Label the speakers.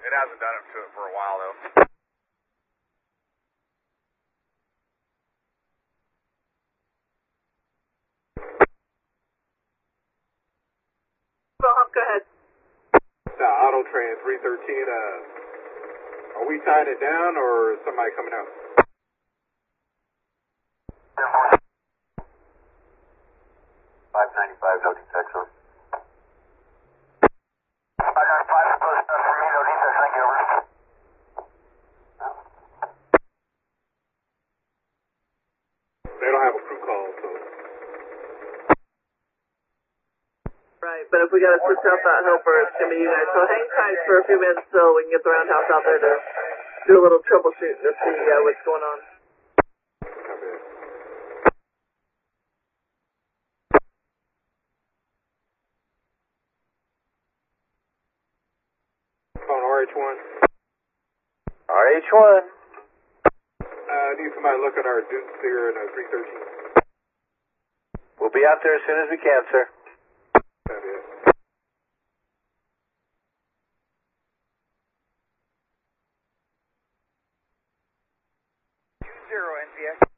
Speaker 1: It hasn't done it to it for a while, though.
Speaker 2: Go ahead.
Speaker 3: Auto Train 313, are we tying it down or is somebody coming out?
Speaker 4: 595, no defects on. I got 5 plus stuff for me, no defects, thank you, over.
Speaker 3: They don't have a crew call, so.
Speaker 2: Right, but if we gotta switch out that helper, it's gonna be you guys. So hang tight for a few minutes so we can get the roundhouse out there to do a little troubleshooting to see what's going on.
Speaker 3: Phone RH1.
Speaker 4: RH1.
Speaker 3: I need somebody to look at our Duke here in 313.
Speaker 4: We'll be out there as soon as we can, sir.
Speaker 3: That is.
Speaker 1: 20 NCS.